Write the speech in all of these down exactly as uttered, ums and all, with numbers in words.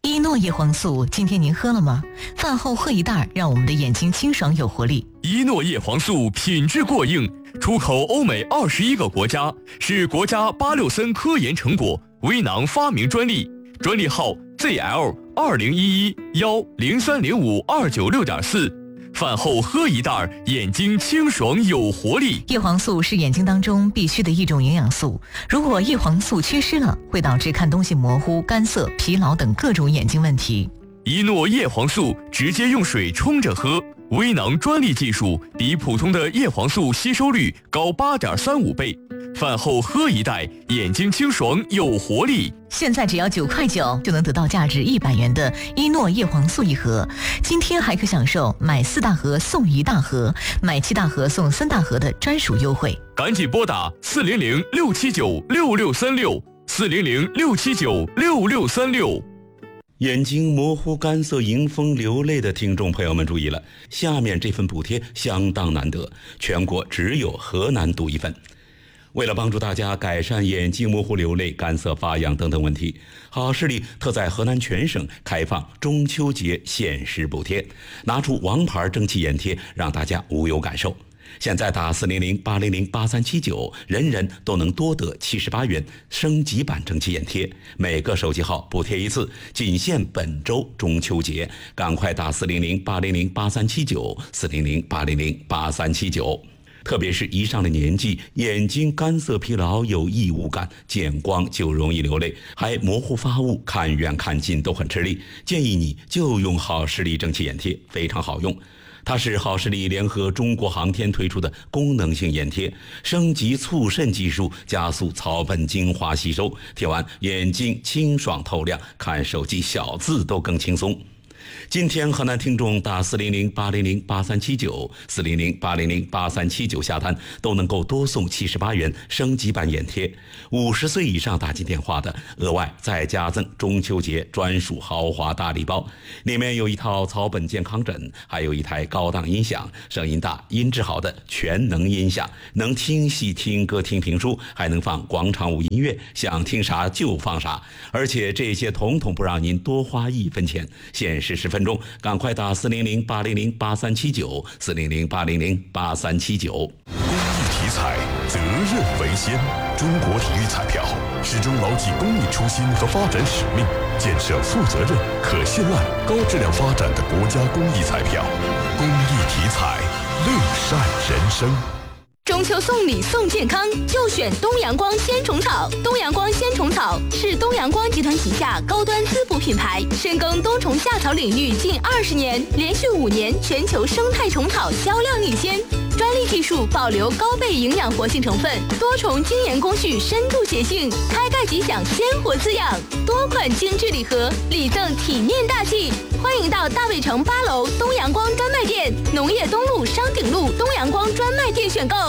伊诺叶黄素，今天您喝了吗？饭后喝一袋，让我们的眼睛清爽有活力。 伊诺叶黄素品质过硬，出口欧美二十一个国家，是国家巴六森科研成果，微囊发明专利，专利号 Z L 二零一一幺零三零五二九六点四。饭后喝一袋，眼睛清爽有活力。 叶黄素是眼睛当中必需的一种营养素，如果叶黄素缺失了，会导致看东西模糊、干涩、疲劳等各种眼睛问题。 伊诺叶黄素直接用水冲着喝，微囊专利技术比普通的叶黄素吸收率高 八点三五 倍。饭后喝一袋，眼睛清爽有活力。 现在只要九块九就能得到价值一百元的伊诺叶黄素一盒，今天还可享受买四大盒送一大盒，买七大盒送三大盒的专属优惠。 赶紧拨打四零零六七九六六三六四零零六七九六六三六。 眼睛模糊、干涩、迎风流泪的听众朋友们注意了，下面这份补贴相当难得，全国只有河南独一份。为了帮助大家改善眼睛模糊、流泪、干涩、发痒等等问题，好视力特在河南全省开放中秋节限时补贴，拿出王牌蒸汽眼贴，让大家无有感受。现在打四零零八零零八三七九，人人都能多得七十八元升级版蒸汽眼贴，每个手机号补贴一次，仅限本周中秋节，赶快打四零零八零零八三七九，四零零八零零八三七九。特别是一上了年纪，眼睛干涩疲劳有异物感，见光就容易流泪，还模糊发物，看远看近都很吃力，建议你就用好视力蒸汽眼贴，非常好用。它是好视力联合中国航天推出的功能性眼贴，升级促渗技术，加速草本精华吸收，贴完眼睛清爽透亮，看手机小字都更轻松。今天河南听众打四零零八零零八三七九，四零零八零零八三七九下单都能够多送七十八元升级版眼贴，五十岁以上打进电话的额外再加赠中秋节专属豪华大礼包，里面有一套草本健康枕，还有一台高档音响，声音大音质好的全能音响，能听戏听歌听评书，还能放广场舞音乐，想听啥就放啥，而且这些统统不让您多花一分钱，限时十分钟，赶快打四零零八零零八三七九，四零零八零零八三七九。 公益体彩，责任为先。中国体育彩票始终牢记公益初心和发展使命，建设负责任、可信赖、高质量发展的国家公益彩票。公益体彩，乐善人生。 中秋送礼送健康，就选东阳光鲜虫草。东阳光鲜虫草是东阳光集团旗下高端滋补品牌，深耕冬虫夏草领域近二十年，连续五年全球生态虫草销量领先。专利技术保留高倍营养活性成分，多重精研工序深度协性，开盖即享鲜活滋养。多款精致礼盒，礼赠体面大气。欢迎到大卫城八楼东阳光专卖店、农业东路商鼎路东阳光专卖店选购。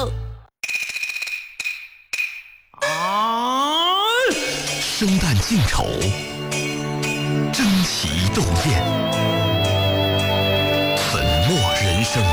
啊！生旦净丑，争奇斗艳，粉墨人生。